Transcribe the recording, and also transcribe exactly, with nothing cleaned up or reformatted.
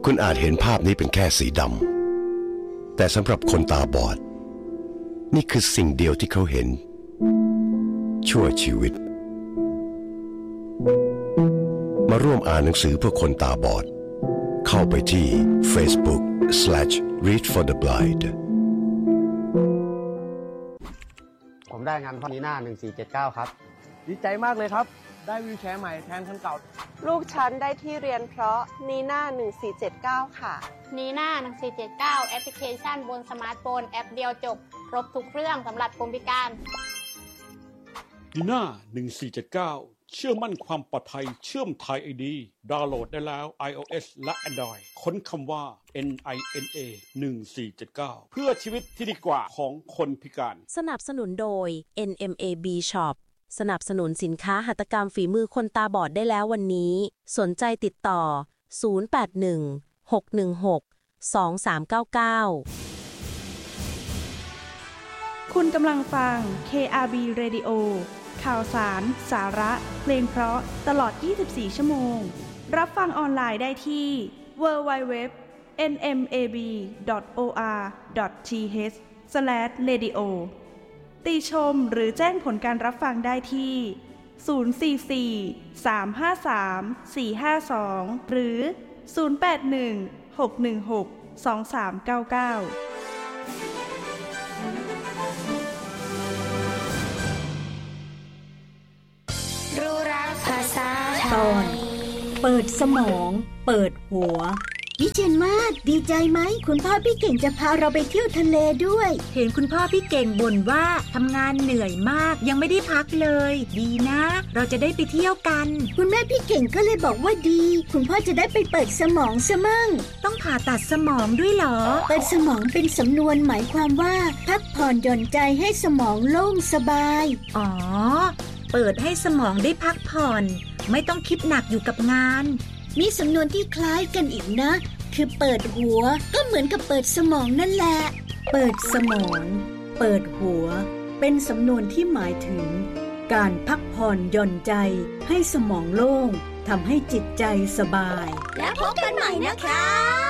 คุณอาจเห็นภาพนี้เป็นแค่สีดำแต่สำหรับคนตาบอดนี่คือสิ่งเดียวที่เขาเห็นชั่วชีวิตมาร่วมอ่านหนังสือเพื่อคนตาบอดเข้าไปที่ Facebook slash read for the blind ผมได้งานพ่อนีน่าหนึ่งสี่เจ็ดเก้าครับดีใจมากเลยครับได้วีลแชร์ใหม่แทนคันเก่าลูกฉันได้ที่เรียนเพราะนีน่าหนึ่งสี่เจ็ดเก้าค่ะนีน่าหนึ่งสี่เจ็ดเก้าแอปพลิเคชันบนสมาร์ทโฟนแอปเดียวจบครบทุกเรื่องสำหรับคนพิการนีน่าหนึ่งสี่เจ็ดเก้าเชื่อมั่นความปลอดภัยเชื่อม Thai ไอ ดี ดาวน์โหลดได้แล้ว iOS และ Android ค้นคำว่า เอ็น ไอ เอ็น เอ หนึ่งสี่เจ็ดเก้า เพื่อชีวิตที่ดีกว่าของคนพิการสนับสนุนโดย เอ็น เอ็ม เอ บี Shop สนับสนุนสินค้าหัตถกรรมฝีมือคนตาบอดได้แล้ววันนี้สนใจติดต่อศูนย์ แปด หนึ่ง หก หนึ่ง หก สอง สาม เก้า เก้าคุณกำลังฟัง เค อาร์ บี Radio ข่าวสารสาระเพลงเพราะตลอดยี่สิบสี่ชั่วโมงรับฟังออนไลน์ได้ที่ ดับเบิลยู ดับเบิลยู ดับเบิลยู ดอท เอ็น เอ็ม เอ บี ดอท โอ อาร์ ดอท ที เอช สแลช เรดิโอ ติชมหรือแจ้งผลการรับฟังได้ที่ ศูนย์ สี่ สี่ สาม ห้า สาม สี่ ห้า สอง หรือ ศูนย์ แปด หนึ่ง หก หนึ่ง หก สอง สาม เก้า เก้ารู้รักภาษาตอนเปิดสมองเปิดหัววิเชียรมาศดีใจไหมคุณพ่อพี่เก่งจะพาเราไปเที่ยวทะเลด้วยเห็นคุณพ่อพี่เก่งบ่นว่าทำงานเหนื่อยมากยังไม่ได้พักเลยดีนะเราจะได้ไปเที่ยวกันคุณแม่พี่เก่งก็เลยบอกว่าดีคุณพ่อจะได้ไปเปิดสมองซะมั่งต้องผ่าตัดสมองด้วยเหรอเปิดสมองเป็นสำนวนหมายความว่าพักผ่อนหย่อนใจให้สมองโล่งสบายอ๋อเปิดให้สมองได้พักผ่อนไม่ต้องคิดหนักอยู่กับงานมีสำนวนที่คล้ายกันอีกนะคือเปิดหัวก็เหมือนกับเปิดสมองนั่นแหละเปิดสมองเปิดหัวเป็นสำนวนที่หมายถึงการพักผ่อนหย่อนใจให้สมองโล่งทำให้จิตใจสบายแล้วพบกันใหม่นะคะ